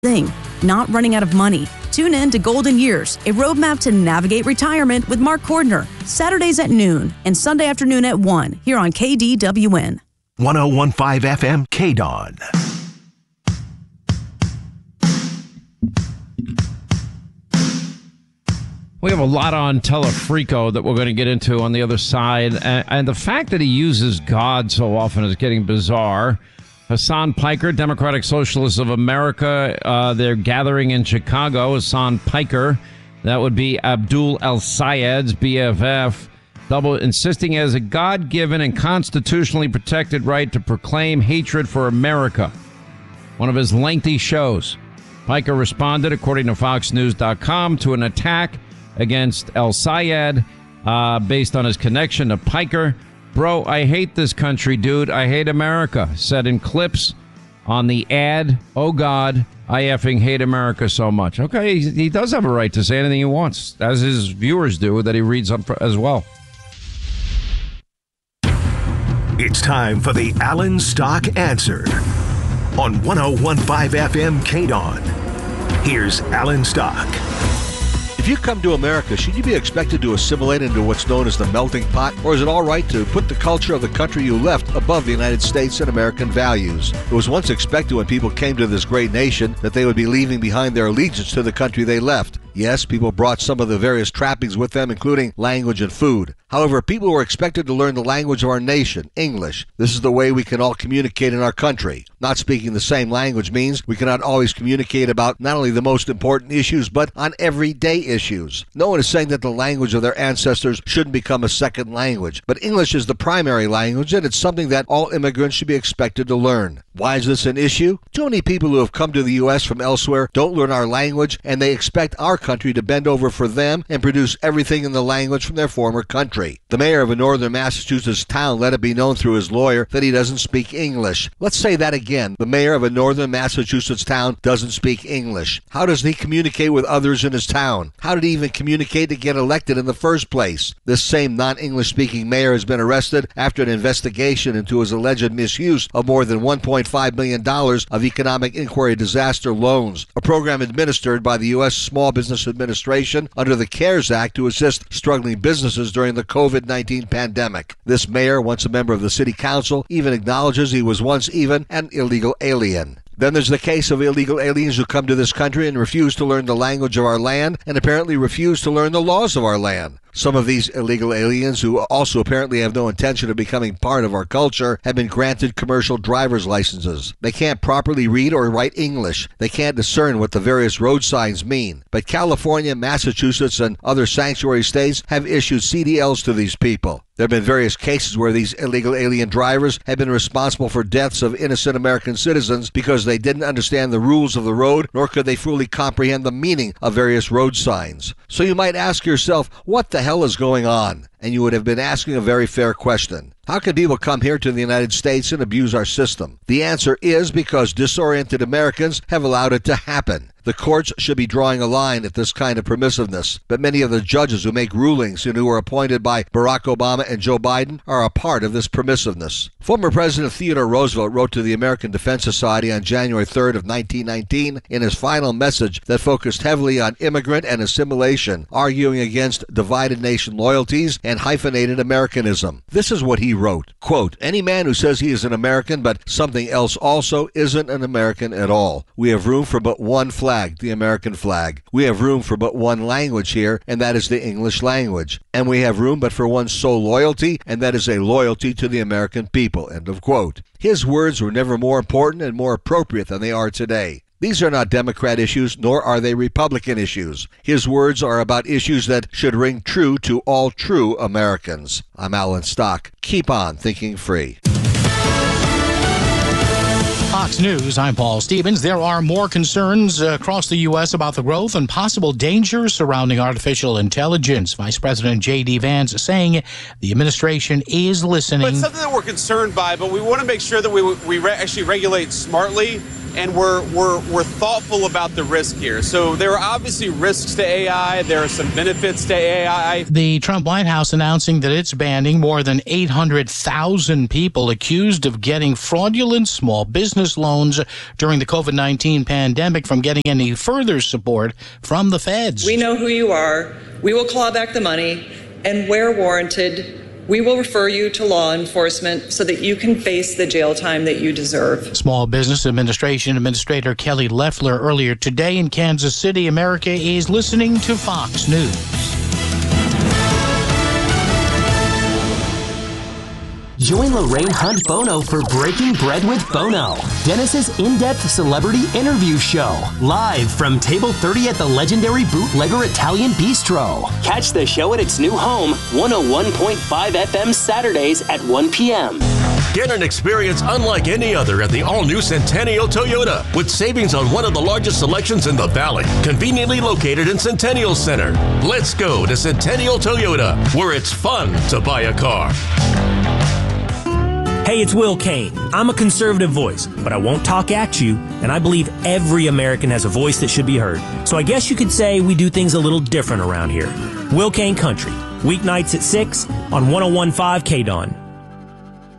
thing, not running out of money. Tune in to Golden Years, a roadmap to navigate retirement with Mark Cordner, Saturdays at noon and Sunday afternoon at 1 here on KDWN. 101.5 FM KDON. We have a lot on Telefrico that we're going to get into on the other side. And the fact that he uses God so often is getting bizarre. Hasan Piker, Democratic Socialists of America, they're gathering in Chicago. Hasan Piker, that would be Abdul El-Sayed's BFF, insisting he has a God-given and constitutionally protected right to proclaim hatred for America. One of his lengthy shows. Piker responded, according to FoxNews.com, to an attack against El-Sayed based on his connection to Piker. Bro, I hate this country, dude. I hate America. Said in clips on the ad, oh, God, I effing hate America so much. Okay, he does have a right to say anything he wants, as his viewers do, that he reads up as well. It's time for the Alan Stock Answer on 101.5 FM KDON. Here's Alan Stock. If you come to America, should you be expected to assimilate into what's known as the melting pot? Or is it all right to put the culture of the country you left above the United States and American values? It was once expected when people came to this great nation that they would be leaving behind their allegiance to the country they left. Yes, people brought some of the various trappings with them, including language and food. However, people were expected to learn the language of our nation, English. This is the way we can all communicate in our country. Not speaking the same language means we cannot always communicate about not only the most important issues, but on everyday issues. No one is saying that the language of their ancestors shouldn't become a second language, but English is the primary language, and it's something that all immigrants should be expected to learn. Why is this an issue? Too many people who have come to the U.S. from elsewhere don't learn our language, and they expect our country to bend over for them and produce everything in the language from their former country. The mayor of a northern Massachusetts town let it be known through his lawyer that he doesn't speak English. Let's say that again. The mayor of a northern Massachusetts town doesn't speak English. How does he communicate with others in his town? How did he even communicate to get elected in the first place? This same non-English speaking mayor has been arrested after an investigation into his alleged misuse of more than $1.5 million of economic inquiry disaster loans, a program administered by the U.S. Small Business Administration under the CARES Act to assist struggling businesses during the COVID-19 pandemic. This mayor, once a member of the city council, even acknowledges he was once even an illegal alien. Then there's the case of illegal aliens who come to this country and refuse to learn the language of our land and apparently refuse to learn the laws of our land. Some of these illegal aliens, who also apparently have no intention of becoming part of our culture, have been granted commercial driver's licenses. They can't properly read or write English. They can't discern what the various road signs mean. But California, Massachusetts, and other sanctuary states have issued CDLs to these people. There have been various cases where these illegal alien drivers have been responsible for deaths of innocent American citizens because they didn't understand the rules of the road, nor could they fully comprehend the meaning of various road signs. So you might ask yourself, what the hell is going on? And you would have been asking a very fair question. How can people come here to the United States and abuse our system? The answer is because disoriented Americans have allowed it to happen. The courts should be drawing a line at this kind of permissiveness, but many of the judges who make rulings and who are appointed by Barack Obama and Joe Biden are a part of this permissiveness. Former President Theodore Roosevelt wrote to the American Defense Society on January 3rd of 1919 in his final message that focused heavily on immigrant and assimilation, arguing against divided nation loyalties and hyphenated Americanism. This is what he wrote, quote, "Any man who says he is an American but something else also isn't an American at all. We have room for but one flag, the American flag. We have room for but one language here, and that is the English language. And we have room but for one sole loyalty, and that is a loyalty to the American people," end of quote. His words were never more important and more appropriate than they are today. These are not Democrat issues, nor are they Republican issues. His words are about issues that should ring true to all true Americans. I'm Alan Stock. Keep on thinking free. Fox News, I'm Paul Stevens. There are more concerns across the U.S. about the growth and possible dangers surrounding artificial intelligence. Vice President J.D. Vance saying the administration is listening. It's something that we're concerned by, but we want to make sure that we actually regulate smartly and we're thoughtful about the risk here. So there are obviously risks to AI. There are some benefits to AI. The Trump White House announcing that it's banning more than 800,000 people accused of getting fraudulent small business loans during the COVID-19 pandemic from getting any further support from the feds. We know who you are. We will claw back the money, and where warranted, we will refer you to law enforcement so that you can face the jail time that you deserve. Small Business Administration Administrator Kelly Loeffler earlier today in Kansas City. America is listening to Fox News. Join Lorraine Hunt Bono for Breaking Bread with Bono, Dennis's in-depth celebrity interview show, live from Table 30 at the legendary Bootlegger Italian Bistro. Catch the show at its new home, 101.5 FM Saturdays at 1 p.m. Get an experience unlike any other at the all-new Centennial Toyota, with savings on one of the largest selections in the Valley, conveniently located in Centennial Center. Let's go to Centennial Toyota, where it's fun to buy a car. Hey, it's Will Kane. I'm a conservative voice, but I won't talk at you, and I believe every American has a voice that should be heard. So I guess you could say we do things a little different around here. Will Kane Country, weeknights at 6 on 101.5 KDON.